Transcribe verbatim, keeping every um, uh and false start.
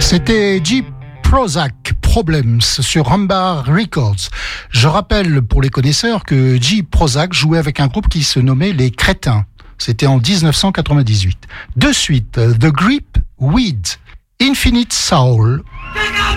C'était G. Prozzak, Problems, sur Rumbar Records. Je rappelle pour les connaisseurs que G. Prozzak jouait avec un groupe qui se nommait Les Crétins. C'était en dix-neuf cent quatre-vingt-dix-huit. De suite, The Grip Weed, Infinite Soul,